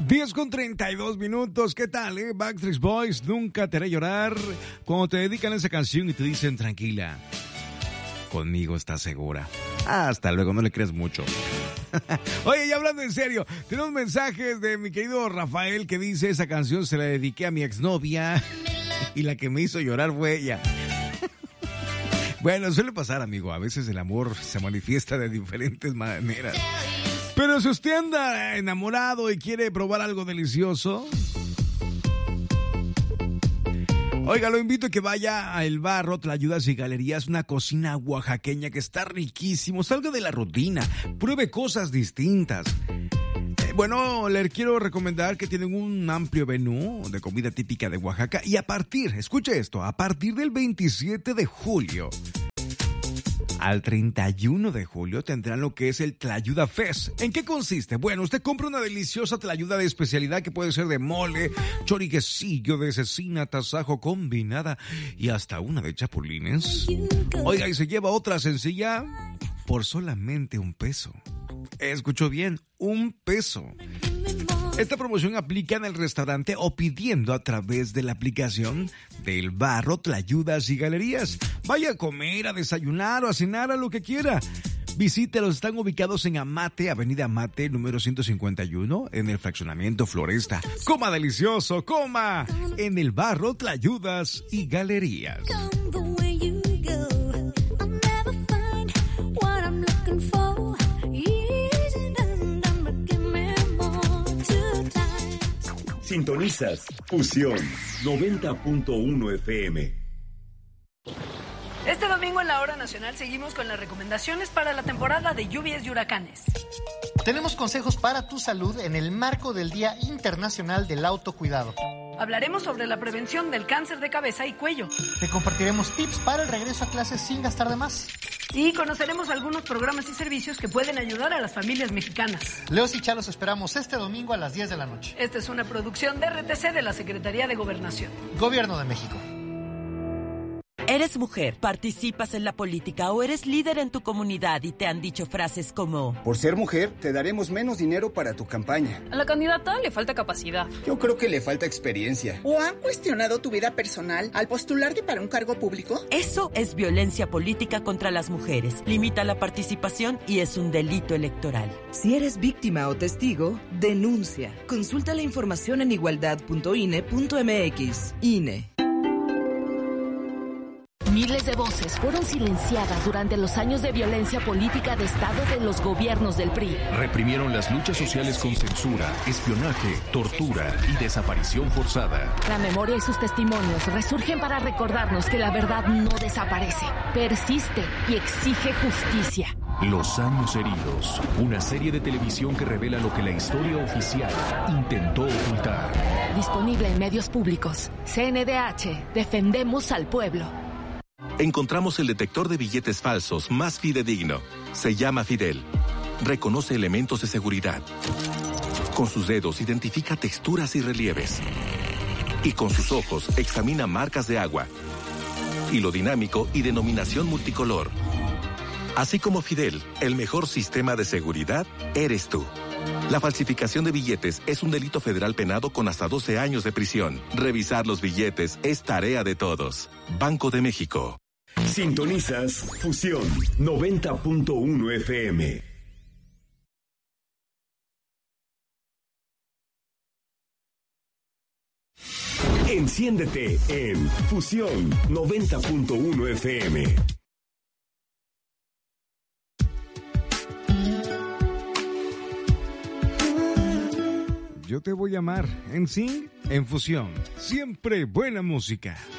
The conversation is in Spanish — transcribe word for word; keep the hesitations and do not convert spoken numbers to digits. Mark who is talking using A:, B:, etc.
A: diez con treinta y dos minutos, ¿qué tal, eh? Backstreet Boys, Nunca te haré llorar. Cuando te dedican esa canción y te dicen, tranquila, conmigo estás segura. Hasta luego, no le crees mucho. Oye, ya hablando en serio, tenemos mensajes de mi querido Rafael que dice, esa canción se la dediqué a mi exnovia y la que me hizo llorar fue ella. Bueno, suele pasar, amigo, a veces el amor se manifiesta de diferentes maneras. Pero si usted anda enamorado y quiere probar algo delicioso, oiga, lo invito a que vaya al bar Tlayudas y Galerías, una cocina oaxaqueña que está riquísimo. Salga de la rutina, pruebe cosas distintas. Eh, bueno, le quiero recomendar que tienen un amplio menú de comida típica de Oaxaca. Y a partir, escuche esto, a partir del veintisiete de julio al treinta y uno de julio tendrán lo que es el Tlayuda Fest. ¿En qué consiste? Bueno, usted compra una deliciosa tlayuda de especialidad que puede ser de mole, choriquecillo, de cecina, tasajo combinada y hasta una de chapulines. Oiga, y se lleva otra sencilla por solamente un peso. Escuchó bien, un peso. Esta promoción aplica en el restaurante o pidiendo a través de la aplicación del bar Tlayudas y Galerías. Vaya a comer, a desayunar o a cenar, a lo que quiera. Visítelos, están ubicados en Amate, Avenida Amate, número ciento cincuenta y uno, en el fraccionamiento Floresta. Coma delicioso, coma en el bar Tlayudas y Galerías.
B: Sintonizas Fusión noventa punto uno F M.
C: Este domingo en la Hora Nacional seguimos con las recomendaciones para la temporada de lluvias y huracanes.
D: Tenemos consejos para tu salud en el marco del Día Internacional del Autocuidado.
C: Hablaremos sobre la prevención del cáncer de cabeza y cuello.
D: Te compartiremos tips para el regreso a clases sin gastar de más.
C: Y conoceremos algunos programas y servicios que pueden ayudar a las familias mexicanas.
D: Leos y Chalos esperamos este domingo a las diez de la noche.
C: Esta es una producción de R T C de la Secretaría de Gobernación.
D: Gobierno de México.
E: Eres mujer, participas en la política o eres líder en tu comunidad y te han dicho frases como:
F: por ser mujer, te daremos menos dinero para tu campaña.
G: A la candidata le falta capacidad.
F: Yo creo que le falta experiencia.
H: ¿O han cuestionado tu vida personal al postularte para un cargo público?
E: Eso es violencia política contra las mujeres. Limita la participación y es un delito electoral.
I: Si eres víctima o testigo, denuncia. Consulta la información en igualdad punto I N E punto M X. I N E.
J: Miles de voces fueron silenciadas durante los años de violencia política de Estado de los gobiernos del P R I.
K: Reprimieron las luchas sociales con censura, espionaje, tortura y desaparición forzada.
J: La memoria y sus testimonios resurgen para recordarnos que la verdad no desaparece, persiste y exige justicia.
K: Los años heridos, una serie de televisión que revela lo que la historia oficial intentó ocultar.
J: Disponible en medios públicos. C N D H, defendemos al pueblo.
L: Encontramos el detector de billetes falsos más fidedigno. Se llama Fidel. Reconoce elementos de seguridad. Con sus dedos identifica texturas y relieves. Y con sus ojos examina marcas de agua. Hilo dinámico y denominación multicolor. Así como Fidel, el mejor sistema de seguridad eres tú. La falsificación de billetes es un delito federal penado con hasta doce años de prisión. Revisar los billetes es tarea de todos. Banco de México.
B: Sintonizas Fusión noventa punto uno F M. Enciéndete en Fusión noventa punto uno F M.
A: Yo te voy a amar en Sing, en Fusión. Siempre buena música.